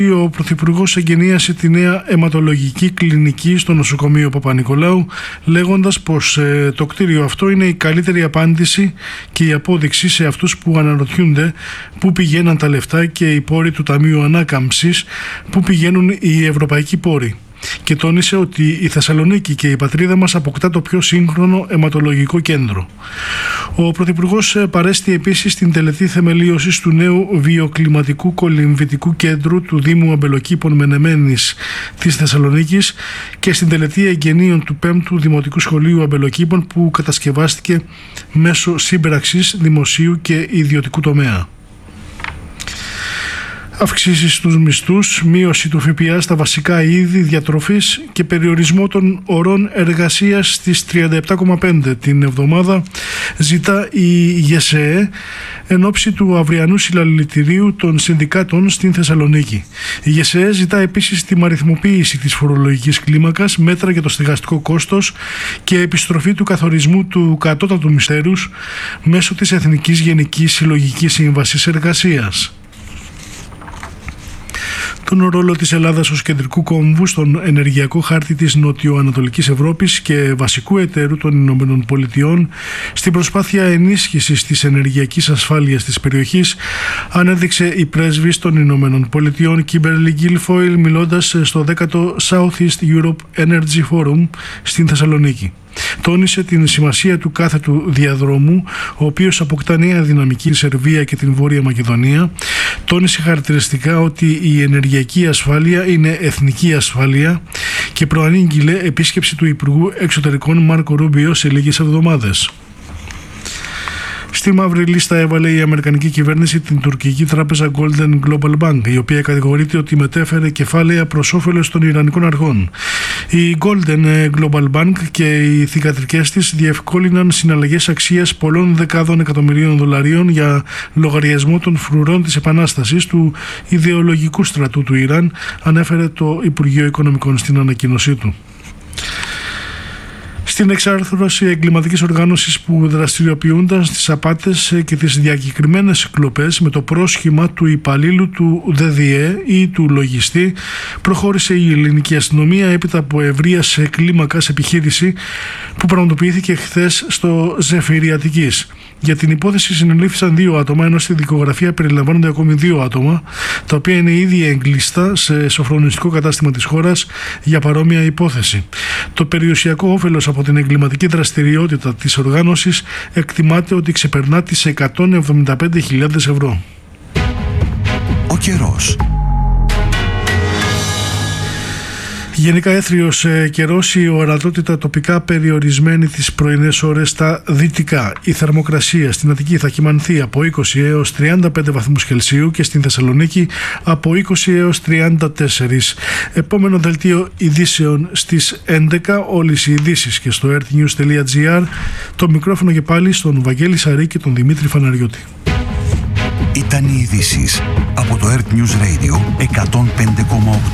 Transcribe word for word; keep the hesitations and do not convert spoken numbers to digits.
Ο Πρωθυπουργός εγκαινίασε τη νέα αιματολογική κλινική στο νοσοκομείο Παπα-Νικολάου, λέγοντας πως ε, το κτίριο αυτό είναι η καλύτερη απάντηση και η απόδειξη σε αυτούς που αναρωτιούνται πού πηγαίναν τα λεφτά και οι πόροι του Ταμείου Ανάκαμψης, πού πηγαίνουν οι ευρωπαϊκοί πόροι. Και τόνισε ότι η Θεσσαλονίκη και η πατρίδα μας αποκτά το πιο σύγχρονο αιματολογικό κέντρο. Ο Πρωθυπουργός παρέστη επίσης την τελετή θεμελίωσης του νέου βιοκλιματικού κολυμβητικού κέντρου του Δήμου Αμπελοκήπων Μενεμένης της Θεσσαλονίκης και στην τελετή εγγενείων του πέμπτου Δημοτικού Σχολείου Αμπελοκήπων που κατασκευάστηκε μέσω σύμπραξης δημοσίου και ιδιωτικού τομέα. Αυξήσεις στους μισθούς, μείωση του ΦΠΑ στα βασικά είδη διατροφής και περιορισμό των ωρών εργασίας στις τριάντα επτά κόμμα πέντε την εβδομάδα ζητά η ΓΕΣΕΕ εν ώψη του αυριανού συλλαλητηρίου των συνδικάτων στην Θεσσαλονίκη. Η ΓΕΣΕΕ ζητά επίσης τη αριθμοποίηση της φορολογικής κλίμακας, μέτρα για το στεγαστικό κόστος και επιστροφή του καθορισμού του κατώτατου μισθέρους μέσω της Εθνικής Γενικής Συλλογικής Σύμβασης Εργασίας. Τον ρόλο της Ελλάδας ως κεντρικού κόμβου στον ενεργειακό χάρτη της νοτιοανατολικής Ευρώπης και βασικού εταίρου των Ηνωμένων Πολιτειών στην προσπάθεια ενίσχυσης της ενεργειακής ασφάλειας της περιοχής, ανέδειξε η πρέσβης των Ηνωμένων Πολιτειών Κίμπερλι Γκίλφοιλ μιλώντας στο δέκατο Southeast Europe Energy Forum στην Θεσσαλονίκη. Τόνισε την σημασία του κάθετου διαδρόμου, ο οποίος αποκτά νέα δυναμική στη Σερβία και την Βόρεια Μακεδονία. Τόνισε χαρακτηριστικά ότι η ενεργειακή ασφάλεια είναι εθνική ασφάλεια και προανήγγειλε επίσκεψη του Υπουργού Εξωτερικών Μάρκο Ρούμπιο σε λίγες εβδομάδες. Στη μαύρη λίστα έβαλε η αμερικανική κυβέρνηση την τουρκική τράπεζα Golden Global Bank, η οποία κατηγορείται ότι μετέφερε κεφάλαια προς όφελος των Ιρανικών αρχών. Η Golden Global Bank και οι θυγατρικές της διευκόλυναν συναλλαγές αξίας πολλών δεκάδων εκατομμυρίων δολαρίων για λογαριασμό των φρουρών της Επανάστασης του ιδεολογικού στρατού του Ιράν, ανέφερε το Υπουργείο Οικονομικών στην ανακοίνωσή του. Στην εξάρθρωση εγκληματικής οργάνωσης που δραστηριοποιούνταν στις απάτες και τις διακεκριμένες κλοπές με το πρόσχημα του υπαλλήλου του ΔΔΕ ή του λογιστή, προχώρησε η ελληνική αστυνομία έπειτα από ευρείας κλίμακας επιχείρηση που πραγματοποιήθηκε χθες στο Ζεφύρι Αττικής. Για την υπόθεση συνελήφθησαν δύο άτομα, ενώ στη δικογραφία περιλαμβάνονται ακόμη δύο άτομα, τα οποία είναι ήδη εγκλειστά σε σοφρονιστικό κατάστημα της χώρας για παρόμοια υπόθεση. Το περιουσιακό όφελος από την εγκληματική δραστηριότητα της οργάνωσης εκτιμάται ότι ξεπερνά τις εκατόν εβδομήντα πέντε χιλιάδες ευρώ. Ο καιρός. Γενικά έθριος ε, καιρός, η ορατότητα τοπικά περιορισμένη τις πρωινές ώρες στα δυτικά. Η θερμοκρασία στην Αττική θα κυμανθεί από είκοσι έως τριάντα πέντε βαθμούς Κελσίου και στην Θεσσαλονίκη από είκοσι έως τριάντα τέσσερα. Επόμενο δελτίο ειδήσεων στις έντεκα, όλες οι ειδήσεις και στο earthnews τελεία gr. Το μικρόφωνο και πάλι στον Βαγγέλη Σαρή και τον Δημήτρη Φαναριώτη. Ήταν οι ειδήσεις από το Earth News Radio εκατόν πέντε κόμμα οκτώ.